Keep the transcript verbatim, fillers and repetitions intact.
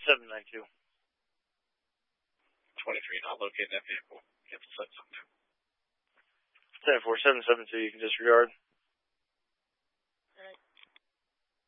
seven nine two. twenty-three, not locating that vehicle. You have to set something. ten four seven seven two, you can disregard.